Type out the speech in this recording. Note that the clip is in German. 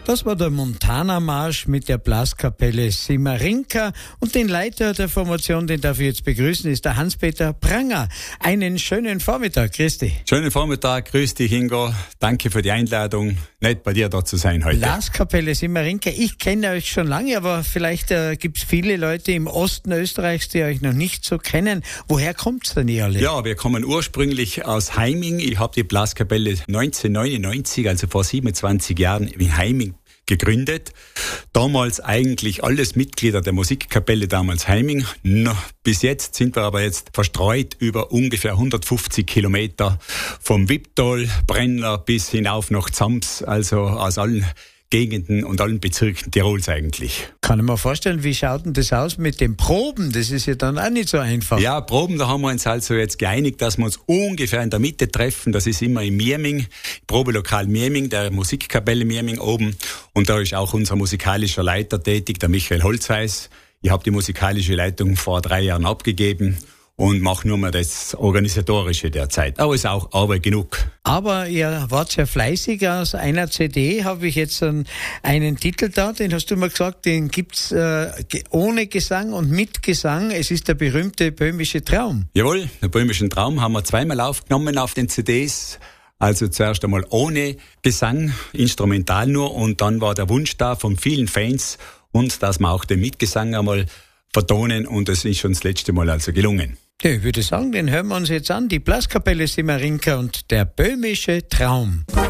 Das war der Montana-Marsch mit der Blaskapelle Simarinka und den Leiter der Formation, den darf ich jetzt begrüßen, ist der Hans-Peter Pranger. Einen schönen Vormittag, grüß dich. Schönen Vormittag, grüß dich Ingo, danke für die Einladung, nett bei dir da zu sein heute. Blaskapelle Simarinka, ich kenne euch schon lange, aber vielleicht gibt es viele Leute im Osten Österreichs, die euch noch nicht so kennen. Woher kommt's denn ihr alle? Ja, wir kommen ursprünglich aus Heiming. Ich habe die Blaskapelle 1999, also vor 27 Jahren in Heiming gegründet. Damals eigentlich alles Mitglieder der Musikkapelle damals Heiming. Bis jetzt sind wir aber jetzt verstreut über ungefähr 150 Kilometer vom Wipptal, Brenner bis hinauf nach Zams, also aus allen Gegenden und allen Bezirken Tirols eigentlich. Kann ich mir vorstellen, wie schaut denn das aus mit den Proben? Das ist ja dann auch nicht so einfach. Ja, Proben, da haben wir uns also jetzt geeinigt, dass wir uns ungefähr in der Mitte treffen. Das ist immer in Mieming, Probelokal Mieming, der Musikkapelle Mieming oben. Und da ist auch unser musikalischer Leiter tätig, der Michael Holzheis. Ich habe die musikalische Leitung vor 3 Jahren abgegeben und mache nur mehr das Organisatorische derzeit. Aber ist auch Arbeit genug. Aber ihr wart sehr fleißig. Aus einer CD habe ich jetzt einen Titel da, den hast du mir gesagt, den gibt's ohne Gesang und mit Gesang. Es ist der berühmte Böhmische Traum. Jawohl, der Böhmischen Traum haben wir zweimal aufgenommen auf den CDs. Also zuerst einmal ohne Gesang, instrumental nur, und dann war der Wunsch da von vielen Fans, und dass wir auch den Mitgesang einmal vertonen, und das ist schon das letzte Mal also gelungen. Ja, ich würde sagen, den hören wir uns jetzt an. Die Blaskapelle Simarinka und der Böhmische Traum.